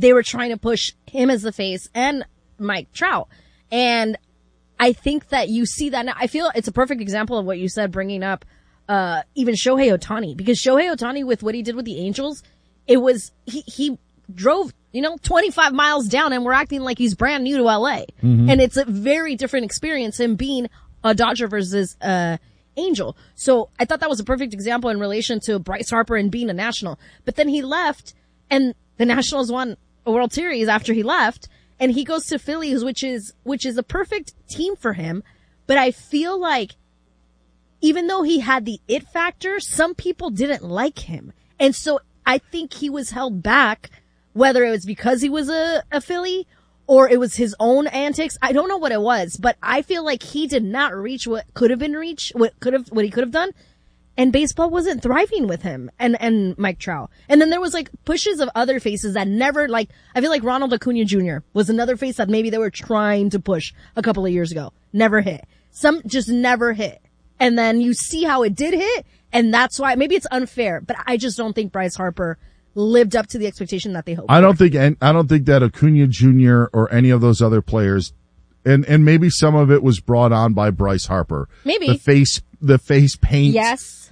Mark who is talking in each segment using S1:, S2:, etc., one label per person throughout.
S1: they were trying to push him as the face and Mike Trout. And I think that you see that now. I feel it's a perfect example of what you said, bringing up even Shohei Ohtani, because Shohei Ohtani, with what he did with the Angels, it was he drove 25 miles down, and we're acting like he's brand new to LA. Mm-hmm. And it's a very different experience, him being a Dodger versus Angel. So I thought that was a perfect example in relation to Bryce Harper and being a National. But then he left, and the Nationals won a World Series after he left, and he goes to Phillies, which is a perfect team for him. But I feel like even though he had the it factor, some people didn't like him. And so I think he was held back, whether it was because he was a Philly or it was his own antics. I don't know what it was, but I feel like he did not reach what could have been reached, what he could have done. And baseball wasn't thriving with him and Mike Trout. And then there was like pushes of other faces that never, like, I feel like Ronald Acuna Jr. was another face that maybe they were trying to push a couple of years ago. Never hit. Some just never hit. And then you see how it did hit, and that's why maybe it's unfair, but I just don't think Bryce Harper lived up to the expectation that they hoped. I don't think
S2: that Acuna Jr. or any of those other players, and maybe some of it was brought on by Bryce Harper.
S1: Maybe
S2: the face paint.
S1: Yes.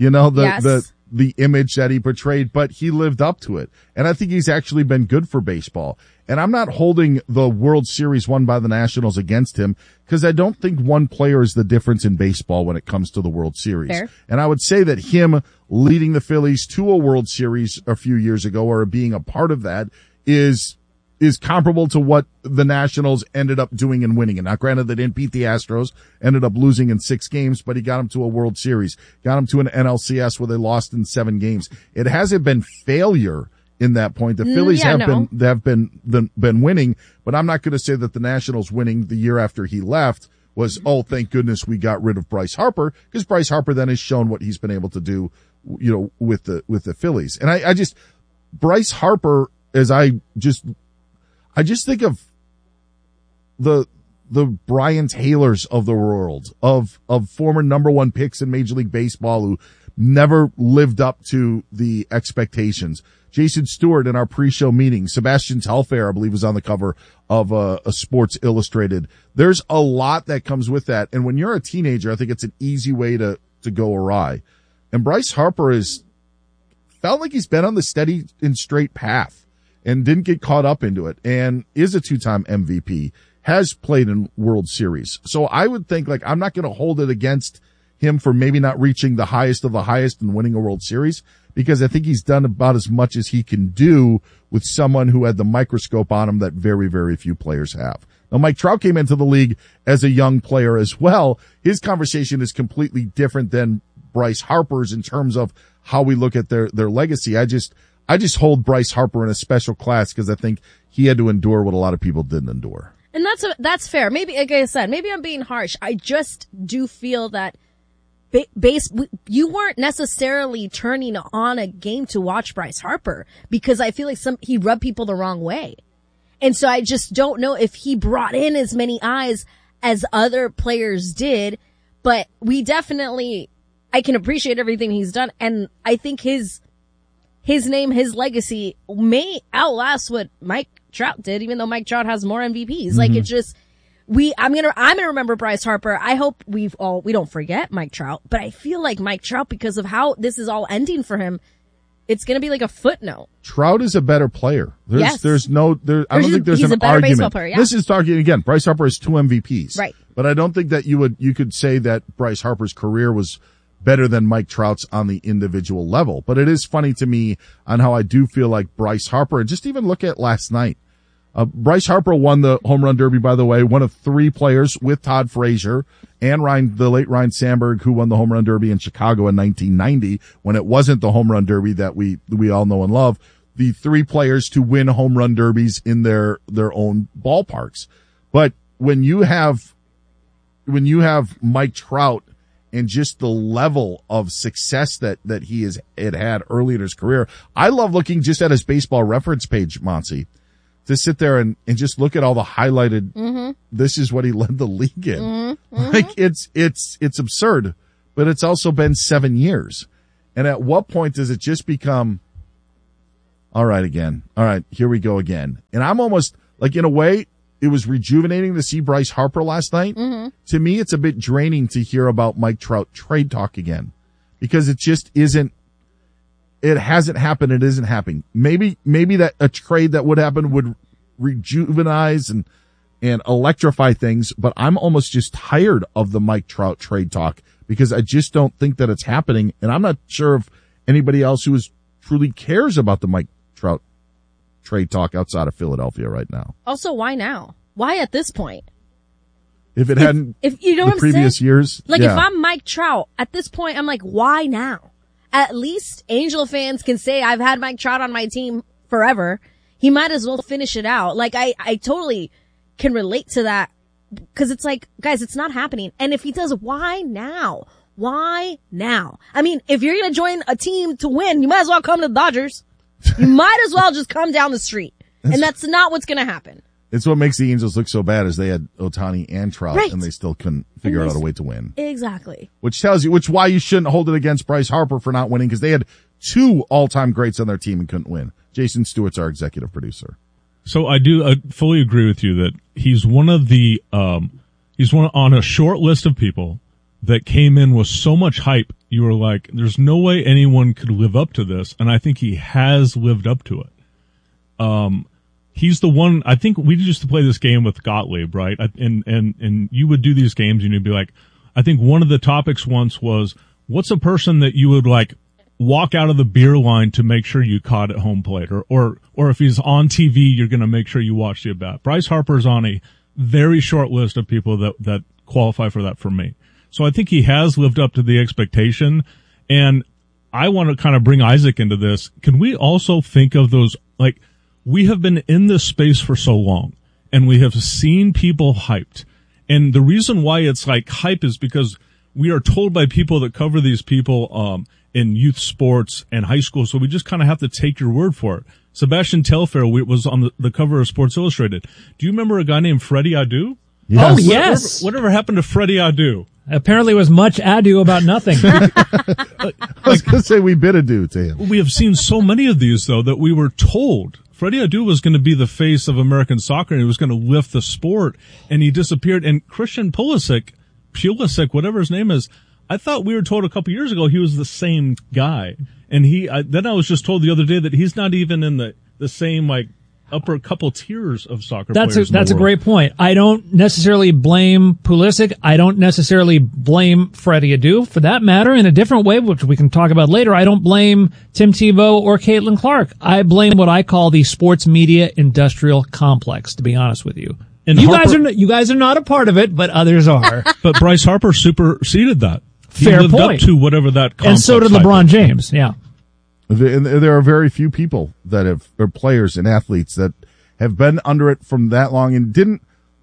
S2: The image that he portrayed, but he lived up to it. And I think he's actually been good for baseball. And I'm not holding the World Series won by the Nationals against him, because I don't think one player is the difference in baseball when it comes to the World Series.
S1: Fair.
S2: And I would say that him leading the Phillies to a World Series a few years ago, or being a part of that, is comparable to what the Nationals ended up doing and winning. And now, granted, they didn't beat the Astros, ended up losing in 6 games, but he got them to a World Series, got them to an NLCS where they lost in 7 games. It hasn't been failure in that point. The Phillies have been winning, but I'm not going to say that the Nationals winning the year after he left was, oh, thank goodness we got rid of Bryce Harper, because Bryce Harper then has shown what he's been able to do, with the Phillies. And I just, Bryce Harper, I just think of the Brian Taylors of the world, of former number 1 picks in Major League Baseball who never lived up to the expectations. Jason Stewart in our pre-show meeting, Sebastian Telfair, I believe, was on the cover of a Sports Illustrated. There's a lot that comes with that. And when you're a teenager, I think it's an easy way to go awry. And Bryce Harper felt like he's been on the steady and straight path and didn't get caught up into it, and is a 2-time MVP, has played in World Series. So I would think, like, I'm not going to hold it against him for maybe not reaching the highest of the highest and winning a World Series, because I think he's done about as much as he can do with someone who had the microscope on him that very, very few players have. Now, Mike Trout came into the league as a young player as well. His conversation is completely different than Bryce Harper's in terms of how we look at their legacy. I just hold Bryce Harper in a special class because I think he had to endure what a lot of people didn't endure.
S1: And that's fair. Maybe, like I said, maybe I'm being harsh. I just do feel that you weren't necessarily turning on a game to watch Bryce Harper, because I feel like he rubbed people the wrong way. And so I just don't know if he brought in as many eyes as other players did, but I can appreciate everything he's done. And I think his name, his legacy may outlast what Mike Trout did, even though Mike Trout has more MVPs. Mm-hmm. Like, it's just, I'm gonna remember Bryce Harper. I hope we don't forget Mike Trout, but I feel like Mike Trout, because of how this is all ending for him, it's gonna be like a footnote.
S2: Trout is a better player. I don't think there's an
S1: he's a better
S2: argument.
S1: Baseball player, yeah.
S2: This is talking again. Bryce Harper has 2 MVPs.
S1: Right.
S2: But I don't think that you could say that Bryce Harper's career was better than Mike Trout's on the individual level. But it is funny to me on how I do feel like Bryce Harper, and just even look at last night. Bryce Harper won the home run derby, by the way, one of 3 players with Todd Frazier and the late Ryne Sandberg, who won the home run derby in Chicago in 1990, when it wasn't the home run derby that we all know and love. The 3 players to win home run derbies in their own ballparks. But when you have Mike Trout and just the level of success that he had early in his career, I love looking just at his baseball reference page, Monty, to sit there and just look at all the highlighted, mm-hmm. This is what he led the league in. Mm-hmm. Mm-hmm. Like, it's absurd, but it's also been 7 years. And at what point does it just become, All right, again. All right, here we go again. And I'm almost, like, in a way, it was rejuvenating to see Bryce Harper last night.
S1: Mm-hmm.
S2: To me, it's a bit draining to hear about Mike Trout trade talk again, because it just isn't, it hasn't happened. It isn't happening. Maybe that a trade that would happen would rejuvenize and electrify things, but I'm almost just tired of the Mike Trout trade talk because I just don't think that it's happening. And I'm not sure if anybody else who truly cares about the Mike Trout trade talk outside of Philadelphia right now.
S1: Also, why now? Why at this point?
S2: If it hadn't,
S1: if you know
S2: the
S1: what I'm
S2: previous
S1: saying?
S2: years,
S1: like
S2: yeah.
S1: If I'm Mike Trout at this point, I'm like, why now? At least Angel fans can say I've had Mike Trout on my team forever. He might as well finish it out. Like I totally can relate to that, because it's like, guys, it's not happening. And if he does, why now? Why now? I mean, if you're going to join a team to win, you might as well come to the Dodgers. You might as well just come down the street. And that's not what's going to happen.
S2: It's what makes the Angels look so bad is they had Ohtani and Trout,
S1: right.
S2: And they still couldn't figure out a way to win.
S1: Exactly.
S2: Which tells you, why you shouldn't hold it against Bryce Harper for not winning, because they had 2 all-time greats on their team and couldn't win. Jason Stewart's our executive producer.
S3: So I fully agree with you that he's one of the, he's one on a short list of people that came in with so much hype. You were like, there's no way anyone could live up to this. And I think he has lived up to it. He's the one, I think we used to play this game with Gottlieb, right? And you would do these games and you'd be like, I think one of the topics once was, what's a person that you would like walk out of the beer line to make sure you caught at home plate, or if he's on TV, you're going to make sure you watch the at bat. Bryce Harper's on a very short list of people that qualify for that for me. So I think he has lived up to the expectation. And I want to kind of bring Isaac into this. Can we also think of those, like, we have been in this space for so long and we have seen people hyped. And the reason why it's like hype is because we are told by people that cover these people, in youth sports and high school. So we just kind of have to take your word for it. Sebastian Telfair was on the cover of Sports Illustrated. Do you remember a guy named Freddie Adu?
S4: Yes. Oh, yes.
S3: Whatever happened to Freddie Adu?
S4: Apparently it was much ado about nothing.
S2: I was going to say we bid ado to him.
S3: We have seen so many of these, though, that we were told Freddie Adu was going to be the face of American soccer and he was going to lift the sport, and he disappeared. And Christian Pulisic, whatever his name is, I thought we were told a couple years ago he was the same guy. And then I was just told the other day that he's not even in the same, like, upper couple tiers of soccer players.
S4: That's a great point. I don't necessarily blame Pulisic. I don't necessarily blame Freddie Adu. For that matter, in a different way, which we can talk about later, I don't blame Tim Tebow or Caitlin Clark. I blame what I call the sports media industrial complex, to be honest with you. And you guys are not a part of it, but others are.
S3: But Bryce Harper superseded that.
S4: Fair
S3: he lived
S4: point.
S3: Up to whatever that complex.
S4: And so did LeBron James. Yeah.
S2: There are very few people or players and athletes that have been under it from that long and didn't.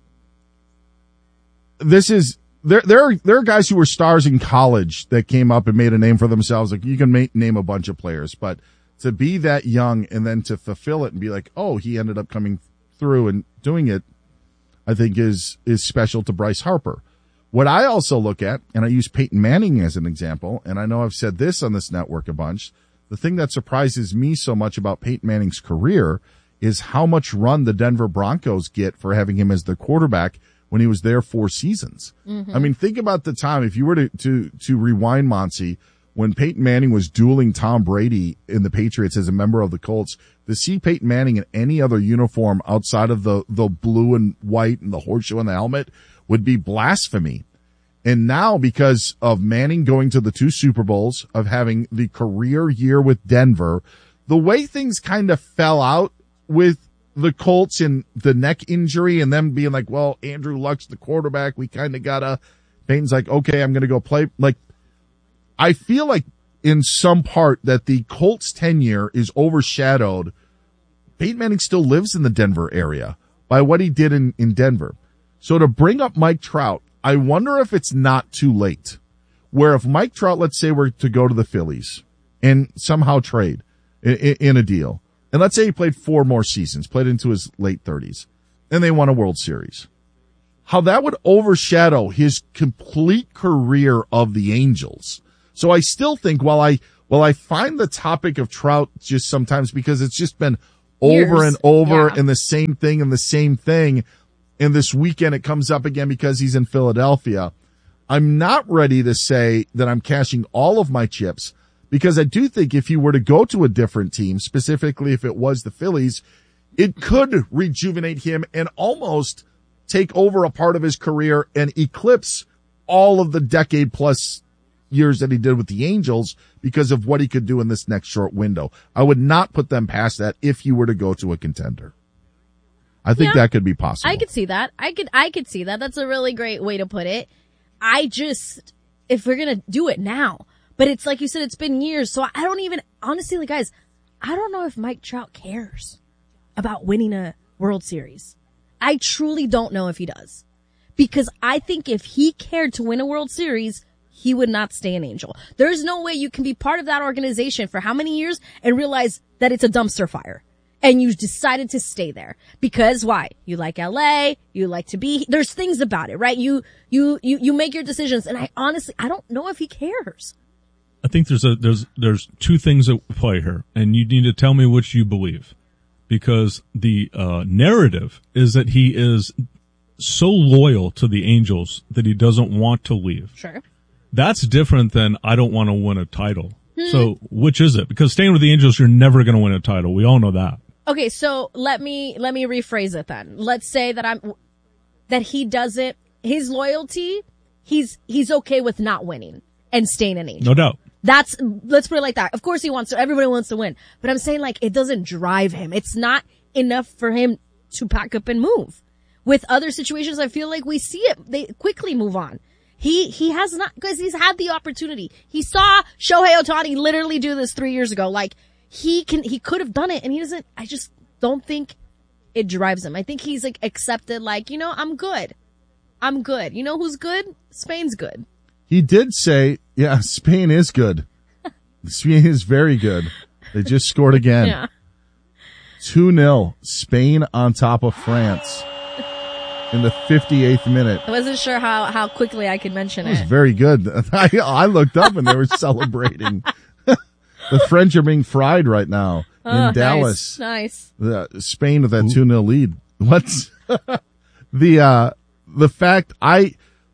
S2: There are guys who were stars in college that came up and made a name for themselves. Like, you can name a bunch of players, but to be that young and then to fulfill it and be like, oh, he ended up coming through and doing it, I think is special to Bryce Harper. What I also look at, and I use Peyton Manning as an example, and I know I've said this on this network a bunch, the thing that surprises me so much about Peyton Manning's career is how much run the Denver Broncos get for having him as their quarterback when he was there 4 seasons. Mm-hmm. I mean, think about the time, if you were to rewind, Monty, when Peyton Manning was dueling Tom Brady in the Patriots as a member of the Colts, to see Peyton Manning in any other uniform outside of the blue and white and the horseshoe and the helmet would be blasphemy. And now, because of Manning going to the 2 Super Bowls, of having the career year with Denver, the way things kind of fell out with the Colts and the neck injury and them being like, well, Andrew Luck's the quarterback, we kind of gotta, Peyton's like, okay, I'm going to go play. Like, I feel like in some part that the Colts tenure is overshadowed. Peyton Manning still lives in the Denver area by what he did in Denver. So to bring up Mike Trout, I wonder if it's not too late, where if Mike Trout, let's say, were to go to the Phillies and somehow trade in a deal, and let's say he played 4 more seasons, played into his late 30s, and they won a World Series, how that would overshadow his complete career of the Angels. So I still think while Well, I find the topic of Trout just sometimes because it's just been over
S1: Years.
S2: and over
S1: Yeah.
S2: and the same thing and the same thing. And this weekend it comes up again because he's in Philadelphia. I'm not ready to say that I'm cashing all of my chips because I do think if he were to go to a different team, specifically if it was the Phillies, it could rejuvenate him and almost take over a part of his career and eclipse all of the decade plus years that he did with the Angels because of what he could do in this next short window. I would not put them past that if he were to go to a contender. I think that could be possible.
S1: I could see that. I could see that. That's a really great way to put it. If we're going to do it now, but it's like you said, it's been years. So I don't even, honestly, like guys, I don't know if Mike Trout cares about winning a World Series. I truly don't know if he does. Because I think if he cared to win a World Series, he would not stay an Angel. There's no way you can be part of that organization for how many years and realize that it's a dumpster fire. And you decided to stay there. Because why? You like LA, you like to be, there's things about it, right? You make your decisions. And I don't know if he cares.
S3: I think there's two things at play here, and you need to tell me which you believe. Because the narrative is that he is so loyal to the Angels that he doesn't want to leave.
S1: Sure.
S3: That's different than I don't want to win a title. So which is it? Because staying with the Angels, you're never going to win a title. We all know that.
S1: Okay, so let me rephrase it then. Let's say that he doesn't, his loyalty, he's okay with not winning and staying an Angel.
S3: No doubt.
S1: Let's put it like that. Of course he wants to, everybody wants to win. But I'm saying like it doesn't drive him. It's not enough for him to pack up and move. With other situations, I feel like we see it. They quickly move on. He has not, because he's had the opportunity. He saw Shohei Ohtani literally do this 3 years ago. Like, he could have done it, and he doesn't, I just don't think it drives him. I think he's like accepted, like, I'm good. You know who's good? Spain's good.
S2: He did say, yeah, Spain is good. Spain is very good. They just scored again.
S1: Yeah.
S2: 2-0, Spain on top of France in the 58th minute.
S1: I wasn't sure how quickly I could mention
S2: It was
S1: it.
S2: very good. I looked up and they were celebrating. The French are being fried right now in Dallas.
S1: Nice.
S2: Spain with that 2-0 lead. What's the fact I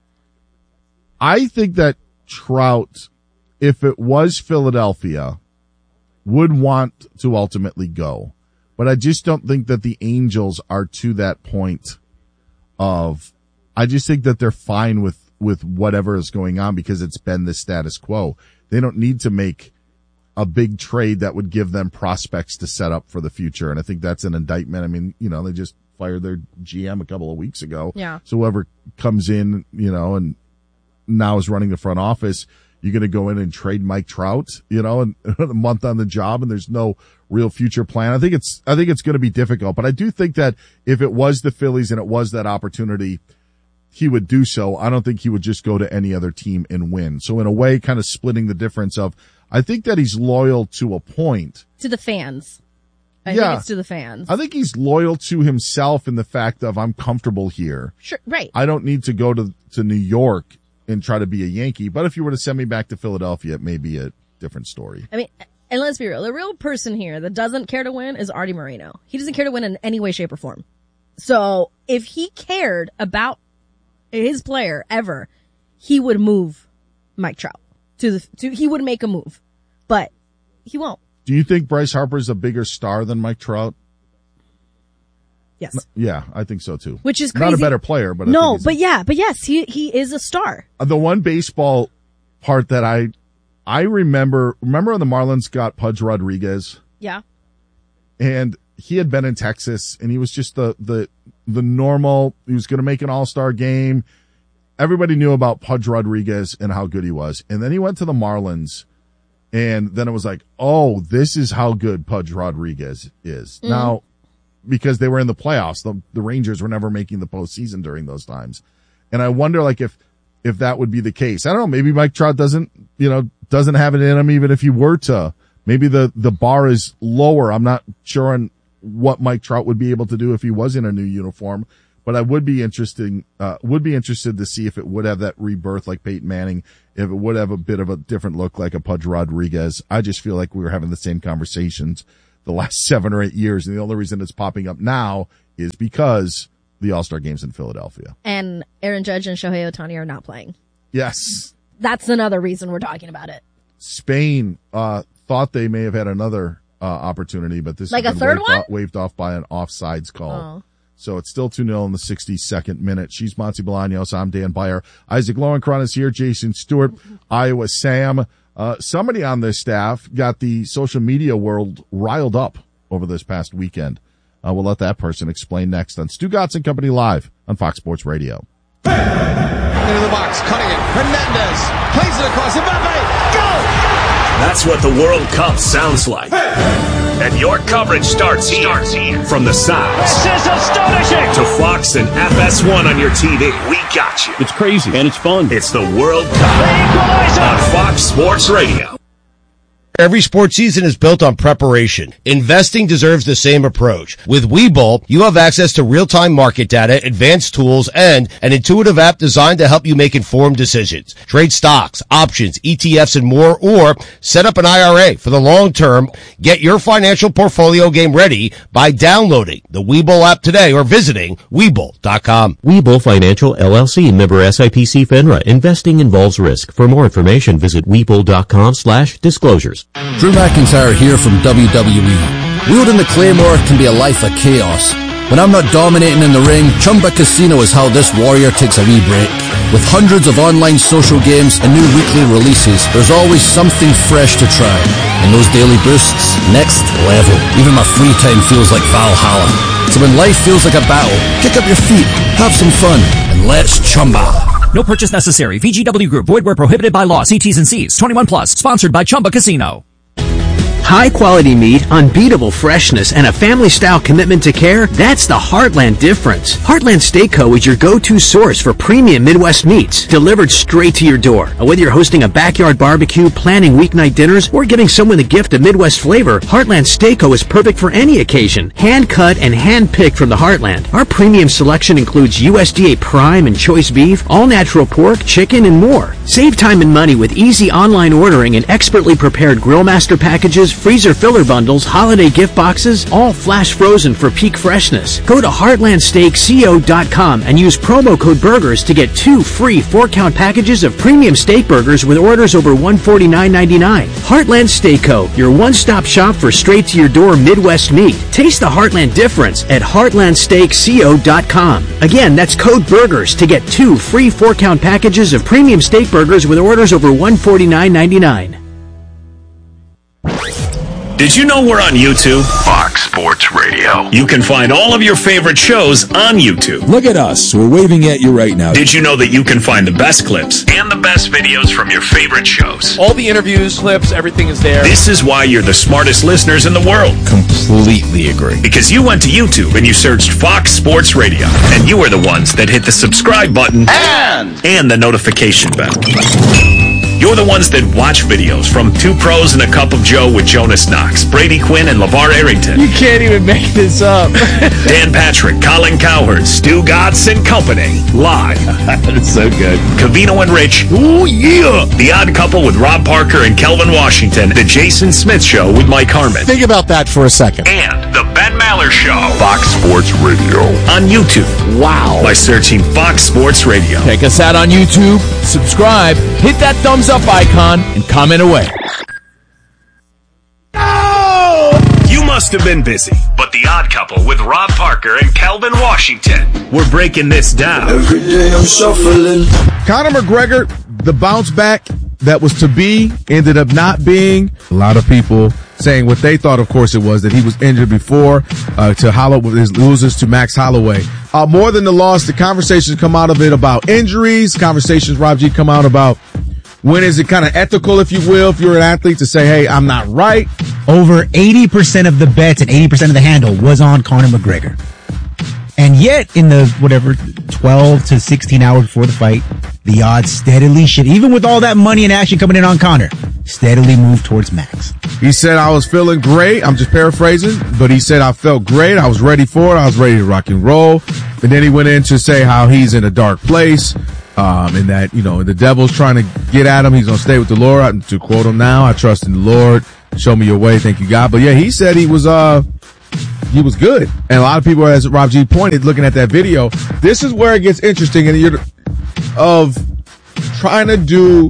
S2: think that Trout, if it was Philadelphia, would want to ultimately go. But I just don't think that the Angels are to that point of, I just think that they're fine with whatever is going on because it's been the status quo. They don't need to make a big trade that would give them prospects to set up for the future. And I think that's an indictment. I mean, they just fired their GM a couple of weeks ago.
S1: Yeah.
S2: So whoever comes in, and now is running the front office, you're going to go in and trade Mike Trout, and a month on the job and there's no real future plan. I think it's going to be difficult, but I do think that if it was the Phillies and it was that opportunity, he would do so. I don't think he would just go to any other team and win. So in a way, kind of splitting the difference of, I think that he's loyal to a point.
S1: To the fans. I think it's to the fans.
S2: I think he's loyal to himself in the fact of, I'm comfortable here.
S1: Sure, right.
S2: I don't need to go to New York and try to be a Yankee. But if you were to send me back to Philadelphia, it may be a different story.
S1: I mean, and let's be real. The real person here that doesn't care to win is Artie Moreno. He doesn't care to win in any way, shape, or form. So if he cared about his player ever, he would move Mike Trout he would make a move, but he won't.
S2: Do you think Bryce Harper is a bigger star than Mike Trout?
S1: Yes.
S2: Yeah, I think so too.
S1: Which is crazy.
S2: Not a better player, but
S1: but yes, he is a star.
S2: The one baseball part that I remember when the Marlins got Pudge Rodriguez.
S1: Yeah.
S2: And he had been in Texas and he was just the normal, he was going to make an all-star game. Everybody knew about Pudge Rodriguez and how good he was. And then he went to the Marlins and then it was like, oh, this is how good Pudge Rodriguez is. Mm. Now, because they were in the playoffs, the Rangers were never making the postseason during those times. And I wonder if that would be the case. I don't know. Maybe Mike Trout doesn't have it in him, even if he were to. Maybe the bar is lower. I'm not sure on what Mike Trout would be able to do if he was in a new uniform. but I would be interested to see if it would have that rebirth like Peyton Manning, if it would have a bit of a different look like a Pudge Rodriguez. I just feel like we were having the same conversations the last 7 or 8 years, and the only reason it's popping up now is because the All-Star Game's in Philadelphia.
S1: And Aaron Judge and Shohei Ohtani are not playing.
S2: Yes.
S1: That's another reason we're talking about it.
S2: Spain thought they may have had another opportunity, but this
S1: like
S2: has
S1: a
S2: been
S1: third one?
S2: waved off by an offsides call.
S1: Oh.
S2: So it's still 2-0 in the 62nd minute. She's Monty Bolaños. I'm Dan Beyer. Isaac Lowenkron is here. Jason Stewart, Iowa Sam. Somebody on this staff got the social media world riled up over this past weekend. We'll let that person explain next on Stu Gotts and Company Live on Fox Sports Radio.
S5: Into the box, cutting it. Hernandez plays it across. Mbappe, go!
S6: That's what the World Cup sounds like. And your coverage starts here. From the sound.
S7: This is astonishing!
S6: To Fox and FS1 on your TV. We got you.
S7: It's crazy and it's fun.
S6: It's the World Cup on Fox Sports Radio.
S8: Every sports season is built on preparation. Investing deserves the same approach. With Webull, you have access to real-time market data, advanced tools, and an intuitive app designed to help you make informed decisions. Trade stocks, options, ETFs, and more, or set up an IRA for the long term. Get your financial portfolio game ready by downloading the Webull app today or visiting Webull.com.
S9: Webull Financial LLC, member SIPC FINRA. Investing involves risk. For more information, visit Webull.com/disclosures.
S10: Drew McIntyre here from WWE. Wielding the Claymore can be a life of chaos. When I'm not dominating in the ring, Chumba Casino is how this warrior takes a wee break. With hundreds of online social games and new weekly releases, there's always something fresh to try. And those daily boosts, next level. Even my free time feels like Valhalla. So when life feels like a battle, kick up your feet, have some fun, and let's Chumba.
S11: No purchase necessary. VGW Group. Void where prohibited by law. See T's and C's. 21 plus. Sponsored by Chumba Casino.
S12: High-quality meat, unbeatable freshness, and a family-style commitment to care, that's the Heartland difference. Heartland Steak Co. is your go-to source for premium Midwest meats, delivered straight to your door. Whether you're hosting a backyard barbecue, planning weeknight dinners, or giving someone the gift of Midwest flavor, Heartland Steak Co. is perfect for any occasion. Hand-cut and hand-picked from the Heartland. Our premium selection includes USDA prime and choice beef, all-natural pork, chicken, and more. Save time and money with easy online ordering and expertly prepared Grillmaster packages, freezer filler bundles, holiday gift boxes, all flash frozen for peak freshness. Go to heartlandsteakco.com and use promo code BURGERS to get 2 free 4-count packages of premium steak burgers with orders over $149.99. Heartland Steak Co., your one-stop shop for straight-to-your-door Midwest meat. Taste the Heartland difference at heartlandsteakco.com. Again, that's code BURGERS to get 2 free 4-count packages of premium steak burgers with orders over $149.99.
S6: Did you know we're on YouTube? Fox Sports Radio. You can find all of your favorite shows on YouTube.
S13: Look at us. We're waving at you right now.
S6: Did you know that you can find the best clips and the best videos from your favorite shows?
S14: All the interviews, clips, everything is there.
S6: This is why you're the smartest listeners in the world.
S13: Completely agree.
S6: Because you went to YouTube and you searched Fox Sports Radio. And you are the ones that hit the subscribe button and the notification bell. You're the ones that watch videos from Two Pros and a Cup of Joe with Jonas Knox, Brady Quinn, and LeVar Arrington.
S14: You can't even make this up.
S6: Dan Patrick, Colin Cowherd, Stu Gotts and Company. Live.
S13: That's so good.
S6: Covino and Rich. Ooh, yeah. The Odd Couple with Rob Parker and Kelvin Washington. The Jason Smith Show with Mike Harmon.
S13: Think about that for a second.
S6: And The Ben Maller Show. Fox Sports Radio. On YouTube.
S13: Wow.
S6: By searching Fox Sports Radio.
S14: Check us out on YouTube. Subscribe. Hit that thumbs up icon and comment away.
S6: No! You must have been busy, but The Odd Couple with Rob Parker and Kelvin Washington. We're breaking this down.
S15: Every day I'm shuffling.
S2: Conor McGregor, the bounce back that was to be, ended up not being. A lot of people saying what they thought, of course, it was that he was injured before his losers to Max Holloway. More than the loss, the conversations come out of it about injuries. Conversations, Rob G, come out about when is it kind of ethical, if you will, if you're an athlete, to say, hey, I'm not right.
S16: Over 80% of the bets and 80% of the handle was on Conor McGregor. And yet, in the 12 to 16 hours before the fight, the odds steadily shift. Even with all that money and action coming in on Conor, steadily moved towards Max.
S17: He said, I was feeling great. I'm just paraphrasing, but he said, I felt great. I was ready for it. I was ready to rock and roll. And then he went in to say how he's in a dark place, and that, the devil's trying to get at him. He's going to stay with the Lord. To quote him now, I trust in the Lord. Show me your way. Thank you, God. But yeah, he said he was good. And a lot of people, as Rob G pointed, looking at that video, this is where it gets interesting, and you're of trying to do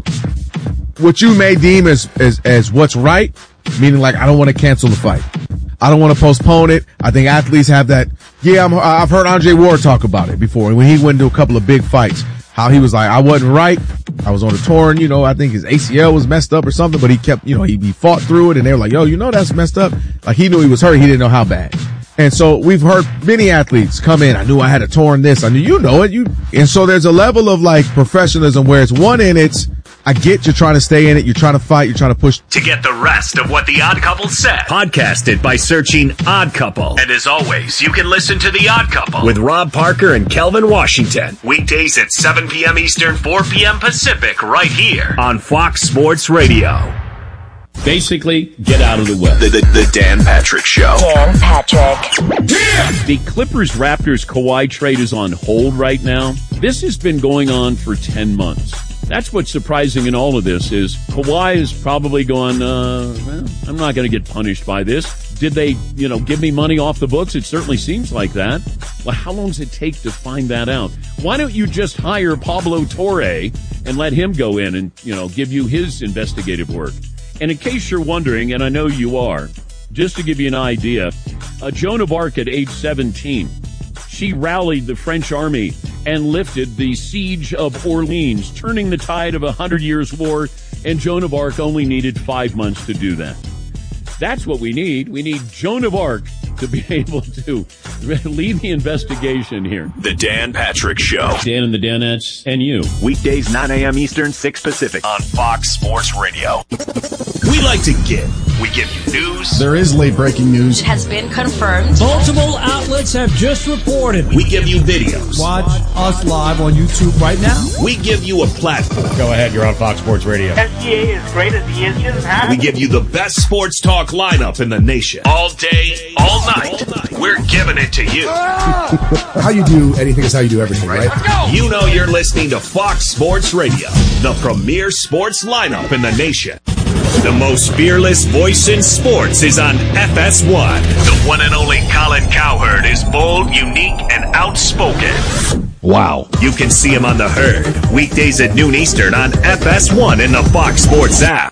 S17: what you may deem as what's right, meaning like, I don't want to cancel the fight. I don't want to postpone it. I think athletes have that. Yeah, I've heard Andre Ward talk about it before. When he went into a couple of big fights, how he was like, I wasn't right. I was on a torn, I think his ACL was messed up or something, but he kept, he fought through it, and they were like, yo, that's messed up. Like, he knew he was hurt. He didn't know how bad. And so we've heard many athletes come in. I knew I had a torn this. I knew it. And so there's a level of like professionalism where it's one in it's, I get you're trying to stay in it. You're trying to fight. You're trying to push.
S6: To get the rest of what The Odd Couple said, podcast it by searching Odd Couple. And as always, you can listen to The Odd Couple with Rob Parker and Kelvin Washington. Weekdays at 7 p.m. Eastern, 4 p.m. Pacific, right here on Fox Sports Radio.
S7: Basically, get out of the way.
S6: The Dan Patrick Show.
S18: Dan Patrick.
S7: The Clippers-Raptors Kawhi trade is on hold right now. This has been going on for 10 months. That's what's surprising in all of this is Kawhi is probably going, I'm not going to get punished by this. Did they, give me money off the books? It certainly seems like that. Well, how long does it take to find that out? Why don't you just hire Pablo Torre and let him go in and, give you his investigative work? And in case you're wondering, and I know you are, just to give you an idea, Joan of Arc at age 17, she rallied the French army and lifted the siege of Orleans, turning the tide of 100 Years' War, and Joan of Arc only needed 5 months to do that. That's what we need. We need Joan of Arc to be able to lead the investigation here.
S6: The Dan Patrick Show.
S7: Dan and the Danettes and you.
S6: Weekdays 9 a.m. Eastern, 6 Pacific on Fox Sports Radio. We like to give. We give you news.
S2: There is late breaking news.
S18: It has been confirmed.
S4: Multiple outlets have just reported.
S6: We give you videos.
S14: Watch us live on YouTube right now.
S6: We give you a platform.
S8: Go ahead, you're on Fox Sports Radio.
S19: SGA is great as he is. He doesn't have
S6: We give you the best sports talk lineup in the nation. All day, all night. We're giving it to you.
S13: How you do anything is how you do everything, right?
S6: Let's go. You know you're listening to Fox Sports Radio, the premier sports lineup in the nation. The most fearless voice in sports is on FS1. The one and only Colin Cowherd is bold, unique, and outspoken.
S8: Wow.
S6: You can see him on The Herd, weekdays at noon Eastern on FS1 in the Fox Sports app.